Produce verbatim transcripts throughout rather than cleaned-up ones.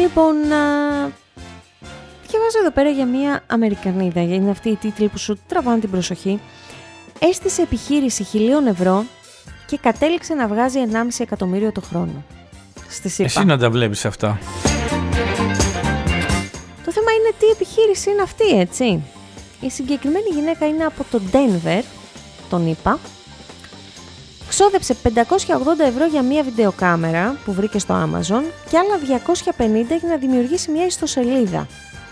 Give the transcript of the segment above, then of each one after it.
Λοιπόν, α, διαβάζω εδώ πέρα για μια Αμερικανίδα, είναι αυτή η τίτλη που σου τραβάνε την προσοχή. Έστησε επιχείρηση χιλίων ευρώ και κατέληξε να βγάζει ενάμιση εκατομμύριο το χρόνο. Στη ΣΥΠΑ. Εσύ να τα βλέπεις αυτά. Το θέμα είναι τι επιχείρηση είναι αυτή, έτσι. Η συγκεκριμένη γυναίκα είναι από το Denver, τον είπα. Ξόδεψε πεντακόσια ογδόντα ευρώ για μία βιντεοκάμερα που βρήκε στο Amazon και άλλα διακόσια πενήντα για να δημιουργήσει μια ιστοσελίδα.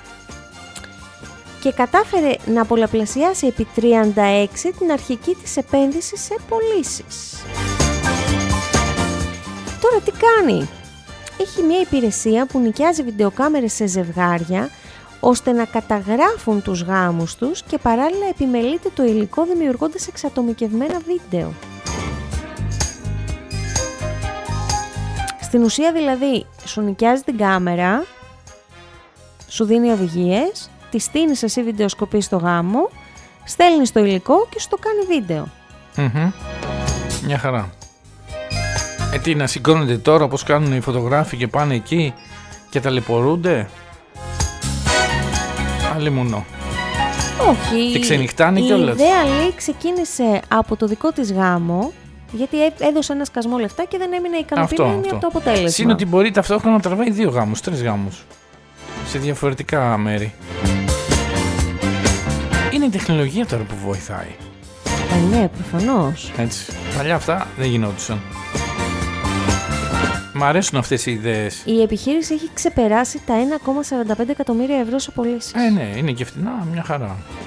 Και κατάφερε να πολλαπλασιάσει επί τριάντα έξι την αρχική της επένδυση σε πωλήσεις. Τώρα τι κάνει? Έχει μια υπηρεσία που νοικιάζει βιντεοκάμερες σε ζευγάρια ώστε να καταγράφουν τους γάμους τους και παράλληλα επιμελείται το υλικό δημιουργώντας εξατομικευμένα βίντεο. Στην ουσία δηλαδή σου νοικιάζει την κάμερα, σου δίνει οδηγίες, τη στείνεις εσύ βιντεοσκοπή στο γάμο, στέλνεις το υλικό και σου το κάνει βίντεο. Mm-hmm. Μια χαρά. Ε, τι, να σηκώνονται τώρα όπως κάνουν οι φωτογράφοι και πάνε εκεί και ταλαιπωρούνται? Αλλήμουνο. Όχι. Και ξενυχτάνε η κιόλας. Η ιδέα λέει ξεκίνησε από το δικό της γάμο, γιατί έδωσε ένα σκασμό λεφτά και δεν έμεινε ικανοποιημένη αυτό, αυτό. από το αποτέλεσμα. Συν ότι μπορεί ταυτόχρονα να τραβάει δύο γάμους, τρεις γάμους. Σε διαφορετικά μέρη. Είναι η τεχνολογία τώρα που βοηθάει. Ε, ναι, προφανώς. Έτσι. Παλιά αυτά δεν γινόντουσαν. Μ' αρέσουν αυτές οι ιδέες. Η επιχείρηση έχει ξεπεράσει τα ένα κόμμα σαράντα πέντε εκατομμύρια ευρώ σε πωλήσεις. Ε, ναι, είναι και φτηνά, μια χαρά.